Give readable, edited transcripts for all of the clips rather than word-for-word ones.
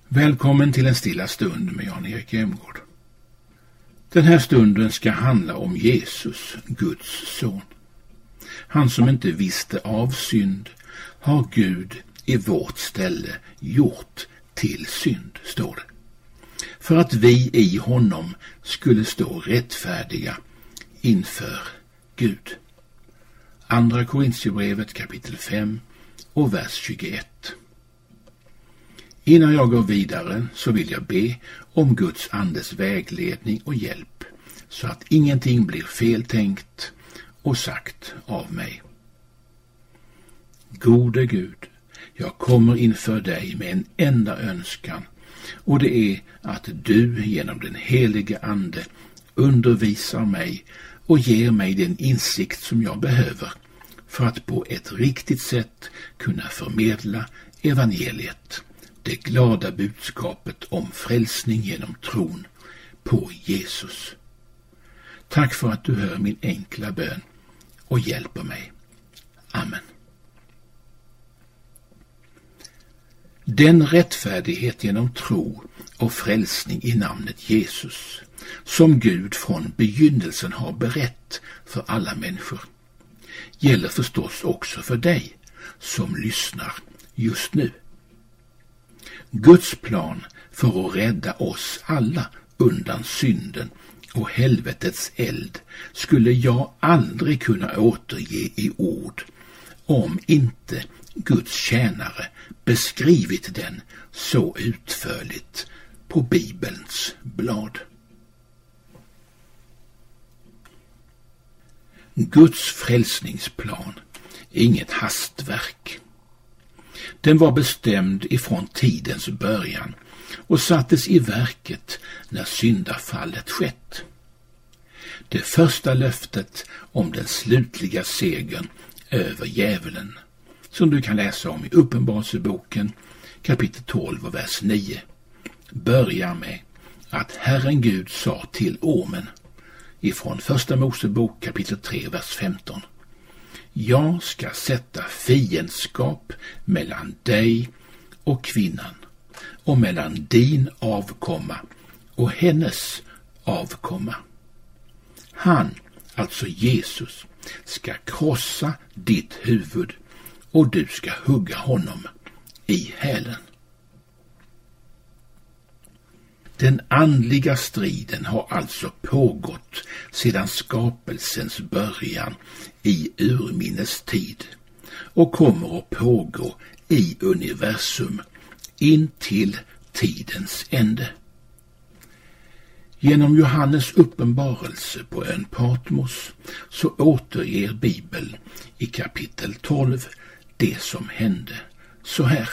Välkommen till en stilla stund med Jan-Erik Jämgård. Den här stunden ska handla om Jesus, Guds son. Han som inte visste av synd har Gud i vårt ställe gjort till synd, står det. För att vi i honom skulle stå rättfärdiga inför Gud. Andra Korintierbrevet kapitel 5 och vers 21. Innan jag går vidare så vill jag be om Guds andes vägledning och hjälp så att ingenting blir feltänkt och sagt av mig. Gode Gud, jag kommer inför dig med en enda önskan, och det är att du genom den helige ande undervisar mig och ger mig den insikt som jag behöver för att på ett riktigt sätt kunna förmedla evangeliet, det glada budskapet om frälsning genom tron på Jesus. Tack för att du hör min enkla bön och hjälper mig. Amen. Den rättfärdighet genom tro och frälsning i namnet Jesus som Gud från begynnelsen har berett för alla människor gäller förstås också för dig som lyssnar just nu. Guds plan för att rädda oss alla undan synden och helvetets eld skulle jag aldrig kunna återge i ord om inte Guds tjänare beskrivit den så utförligt på Bibelns blad. Guds frälsningsplan är inget hastverk. Den var bestämd ifrån tidens början och sattes i verket när syndafallet skett. Det första löftet om den slutliga segern över djävulen, som du kan läsa om i Uppenbarelseboken kapitel 12 och vers 9, börjar med att Herren Gud sa till ormen ifrån första Mosebok kapitel 3 vers 15: Jag ska sätta fiendskap mellan dig och kvinnan och mellan din avkomma och hennes avkomma. Han, alltså Jesus, ska krossa ditt huvud och du ska hugga honom i hälen. Den andliga striden har alltså pågått sedan skapelsens början i urminnes tid och kommer att pågå i universum in till tidens ände. Genom Johannes uppenbarelse på ön Patmos så återger Bibeln i kapitel 12 det som hände så här.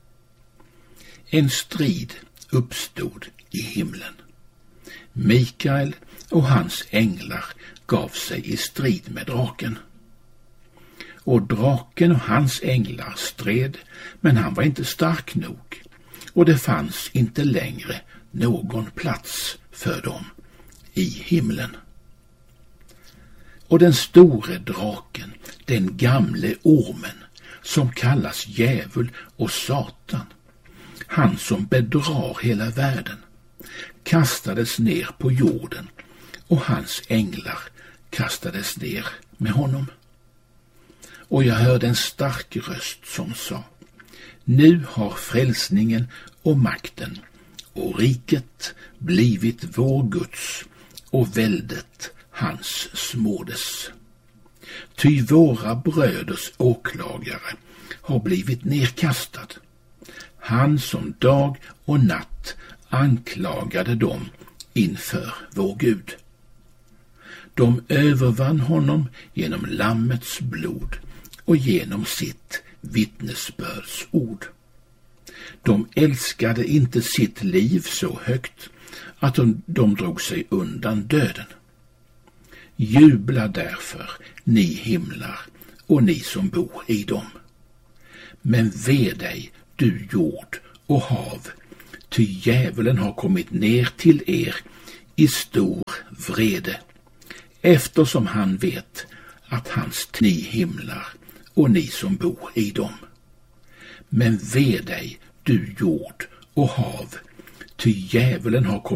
En strid uppstod i himlen. Mikael och hans änglar gav sig i strid med draken. Och draken och hans änglar stred, men han var inte stark nog, och det fanns inte längre någon plats för dem i himlen. Och den store draken, den gamle ormen, som kallas djävul och Satan, han som bedrar hela världen, kastades ner på jorden och hans änglar kastades ner med honom. Och jag hörde en stark röst som sa: Nu har frälsningen och makten och riket blivit vår Guds och väldet hans smådes. Ty våra bröders åklagare har blivit nedkastad. Han som dag och natt anklagade dem inför vår Gud. De övervann honom genom lammets blod och genom sitt vittnesbördsord. De älskade inte sitt liv så högt att de drog sig undan döden. Jubla därför, ni himlar och ni som bor i dem. Men ve dig, du jord och hav, ty djävulen har kommit ner till er i stor vrede, eftersom han vet att ni himlar och ni som bor i dem. Men ve dig, du jord och hav, ty djävulen har kommit